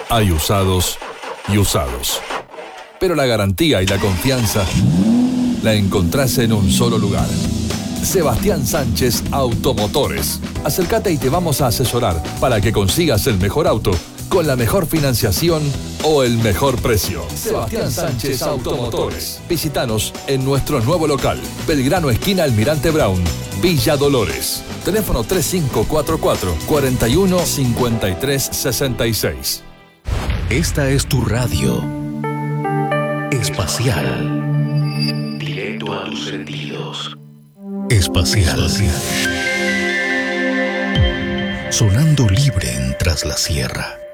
Hay usados y usados. Pero la garantía y la confianza la encontrás en un solo lugar. Sebastián Sánchez Automotores. Acércate y te vamos a asesorar para que consigas el mejor auto con la mejor financiación o el mejor precio. Sebastián Sánchez Automotores. Visítanos en nuestro nuevo local, Belgrano esquina Almirante Brown, Villa Dolores. Teléfono 3544 41 53 66. Esta es tu radio espacial. Directo a tus sentidos. Espacial. Sonando libre en Tras la Sierra.